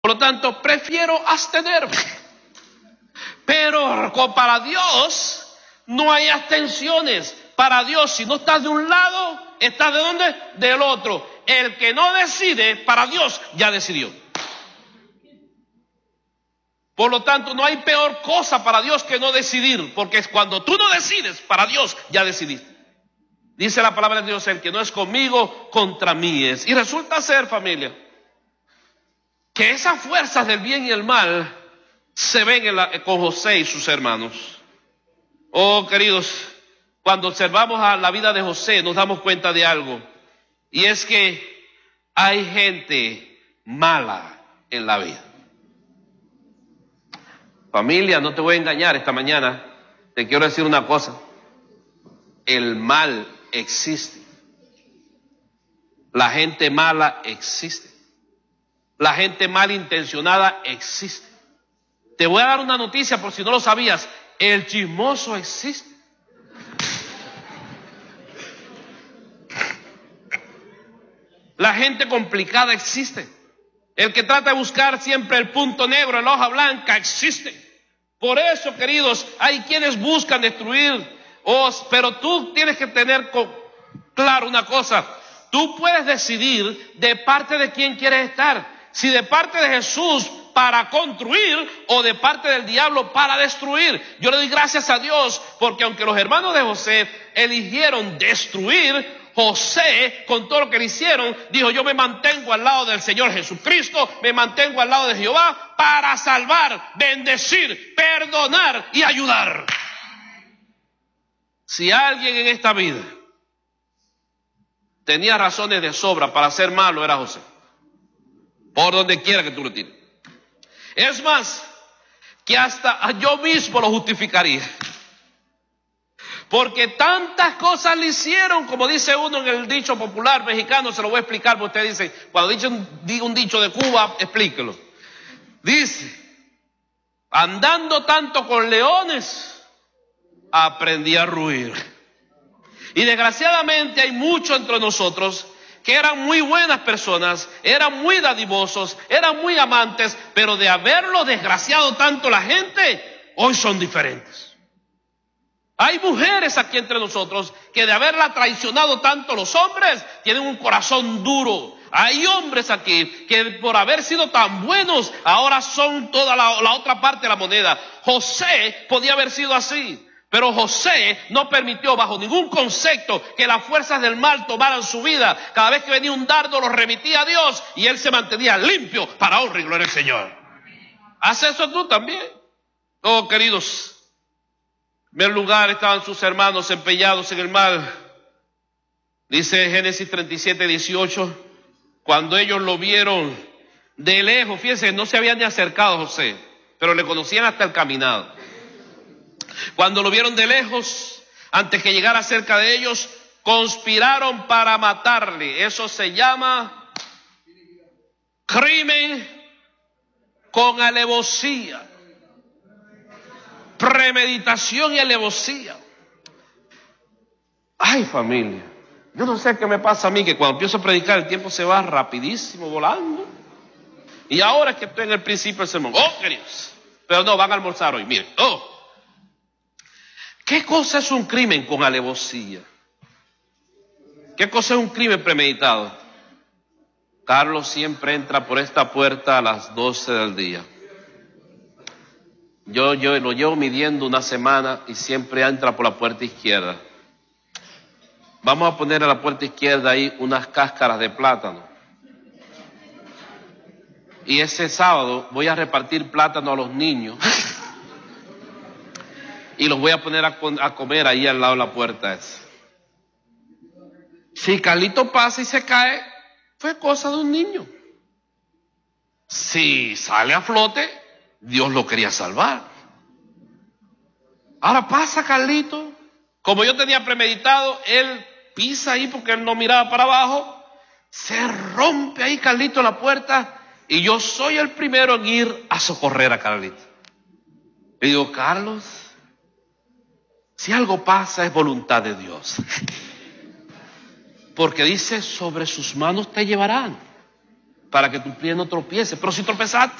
Por lo tanto, prefiero abstenerme. Pero para Dios no hay abstenciones. Para Dios, si no estás de un lado, estás ¿de dónde? Del otro. El que no decide, para Dios ya decidió. Por lo tanto, no hay peor cosa para Dios que no decidir, porque es cuando tú no decides, para Dios ya decidiste. Dice la palabra de Dios, el que no es conmigo, contra mí es. Y resulta ser, familia, que esas fuerzas del bien y el mal se ven con José y sus hermanos. Oh, queridos, cuando observamos a la vida de José nos damos cuenta de algo, y es que hay gente mala en la vida. Familia, no te voy a engañar esta mañana, te quiero decir una cosa: el mal existe, la gente mala existe, la gente malintencionada existe. Te voy a dar una noticia por si no lo sabías: el chismoso existe. La gente complicada existe. El que trata de buscar siempre el punto negro en la hoja blanca existe. Por eso, queridos, hay quienes buscan destruir, pero tú tienes que tener claro una cosa: tú puedes decidir de parte de quién quieres estar. Si de parte de Jesús para construir o de parte del diablo para destruir. Yo le doy gracias a Dios porque aunque los hermanos de José eligieron destruir, José, con todo lo que le hicieron, dijo: yo me mantengo al lado del Señor Jesucristo, me mantengo al lado de Jehová para salvar, bendecir, perdonar y ayudar. Si alguien en esta vida tenía razones de sobra para ser malo, era José. Por donde quiera que tú lo tires. Es más, que hasta yo mismo lo justificaría. Porque tantas cosas le hicieron, como dice uno en el dicho popular mexicano, se lo voy a explicar, porque usted dice, cuando diga un dicho de Cuba, explíquelo. Dice: andando tanto con leones, aprendí a ruir. Y desgraciadamente hay muchos entre nosotros que eran muy buenas personas, eran muy dadivosos, eran muy amantes, pero de haberlo desgraciado tanto la gente, hoy son diferentes. Hay mujeres aquí entre nosotros que de haberla traicionado tanto los hombres, tienen un corazón duro. Hay hombres aquí que por haber sido tan buenos, ahora son toda la otra parte de la moneda. José podía haber sido así, pero José no permitió bajo ningún concepto que las fuerzas del mal tomaran su vida. Cada vez que venía un dardo lo remitía a Dios y él se mantenía limpio para honra y gloria al Señor. ¿Haz eso tú también? Oh, queridos, en primer lugar estaban sus hermanos empeñados en el mal. Dice Génesis 37:18, cuando ellos lo vieron de lejos, fíjense, no se habían ni acercado a José, pero le conocían hasta el caminado. Cuando lo vieron de lejos, antes que llegara cerca de ellos, conspiraron para matarle. Eso se llama crimen con alevosía. Premeditación y alevosía. Ay, familia, yo no sé qué me pasa a mí, que cuando empiezo a predicar el tiempo se va rapidísimo, volando. Y ahora es que estoy en el principio del sermón. Oh, queridos, pero no, van a almorzar hoy, miren. ¿Qué cosa es un crimen con alevosía? ¿Qué cosa es un crimen premeditado? Carlos siempre entra por esta puerta a las 12 del día. Yo lo llevo midiendo una semana y siempre entra por la puerta izquierda. Vamos a poner a la puerta izquierda ahí unas cáscaras de plátano. Y ese sábado voy a repartir plátano a los niños. Y los voy a poner a comer ahí al lado de la puerta esa. Si Carlito pasa y se cae, fue cosa de un niño. Si sale a flote, Dios lo quería salvar. Ahora pasa Carlito. Como yo tenía premeditado, él pisa ahí porque él no miraba para abajo. Se rompe ahí Carlito la puerta y yo soy el primero en ir a socorrer a Carlito. Le digo: Carlos, si algo pasa es voluntad de Dios. Porque dice: sobre sus manos te llevarán. para que tu pie no tropiece. Pero si tropezaste,